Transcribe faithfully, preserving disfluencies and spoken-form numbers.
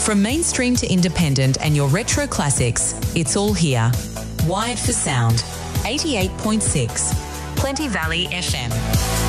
From mainstream to independent and your retro classics, it's all here. Wired for Sound, eighty-eight point six, Plenty Valley F M.